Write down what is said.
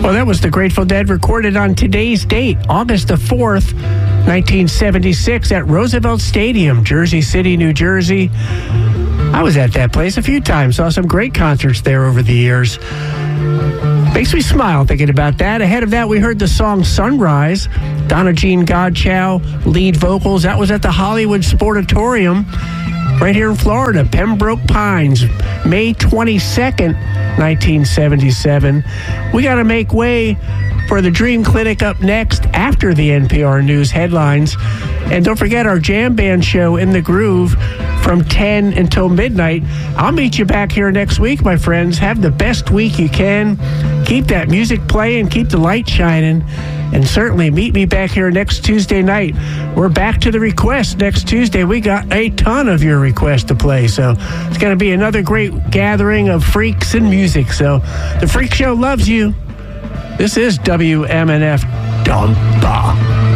Well, that was the Grateful Dead recorded on today's date, August the 4th, 1976 at Roosevelt Stadium, Jersey City, New Jersey. I was at that place a few times, saw some great concerts there over the years. Makes me smile thinking about that. Ahead of that, we heard the song Sunrise. Donna Jean Godchow, lead vocals. That was at the Hollywood Sportatorium right here in Florida, Pembroke Pines, May 22nd, 1977. We got to make way for the Dream Clinic up next after the NPR News headlines. And don't forget our jam band show, In the Groove, from 10 until midnight. I'll meet you back here next week, my friends. Have the best week you can. Keep that music playing, keep the light shining, and certainly meet me back here next Tuesday night. We're back to the request next Tuesday. We got a ton of your requests to play, so it's going to be another great gathering of freaks and music. So the Freak Show loves you. This is WMNF Dumba.